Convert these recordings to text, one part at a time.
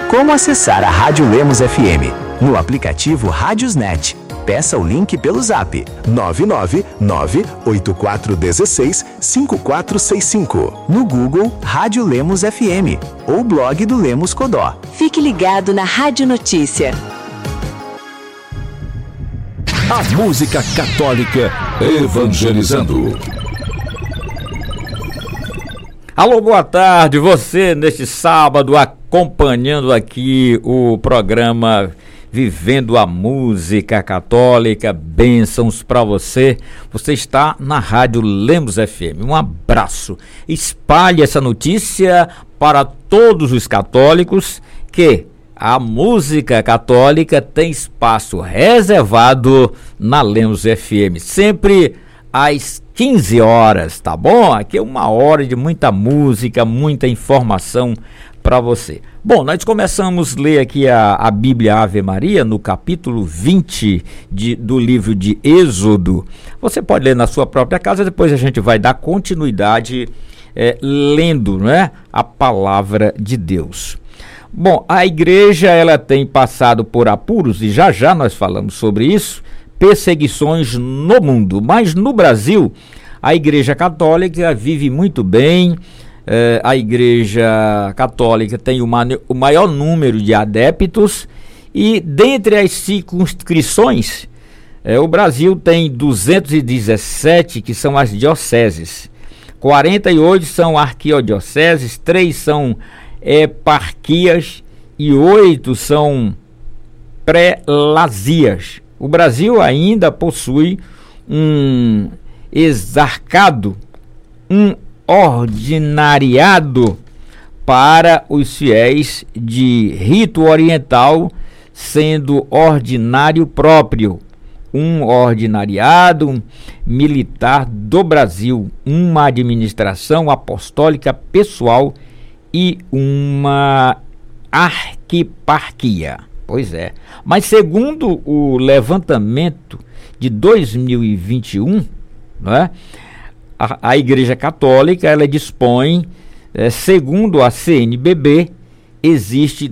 Como acessar a Rádio Lemos FM? No aplicativo Rádiosnet. Peça o link pelo Zap 999-8416-5465. No Google, Rádio Lemos FM ou blog do Lemos Codó. Fique ligado na Rádio Notícia. A música católica evangelizando. Alô, boa tarde, você neste sábado acompanhando aqui o programa Vivendo a Música Católica, bênçãos para você. Você está na Rádio Lemos FM. Um abraço. Espalhe essa notícia para todos os católicos que a música católica tem espaço reservado na Lemos FM, sempre às 15 horas, tá bom? Aqui é uma hora de muita música, muita informação para você. Bom, nós começamos a ler aqui a Bíblia Ave Maria no capítulo 20 do livro de Êxodo. Você pode ler na sua própria casa, depois a gente vai dar continuidade lendo, né, a palavra de Deus. Bom, a igreja ela tem passado por apuros, e já já nós falamos sobre isso, perseguições no mundo, mas no Brasil a igreja católica vive muito bem. A igreja católica tem o maior número de adeptos, e dentre as circunscrições, o Brasil tem 217 que são as dioceses, 48 são arquiodioceses, 3 são eparquias e 8 são prelazias. O Brasil ainda possui um exarcado, um ordinariado para os fiéis de rito oriental, sendo ordinário próprio, um ordinariado militar do Brasil, uma administração apostólica pessoal e uma arquiparquia. Pois é, mas segundo o levantamento de 2021, não é? A Igreja Católica ela dispõe, segundo a CNBB, existe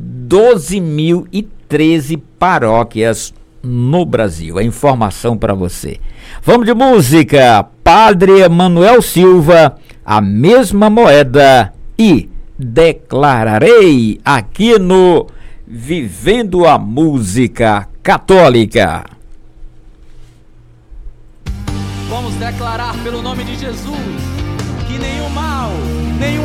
12.013 paróquias no Brasil. É informação para você. Vamos de música. Padre Emanuel Silva, A Mesma Moeda e Declararei, aqui no Vivendo a Música Católica. Vamos declarar pelo nome de Jesus.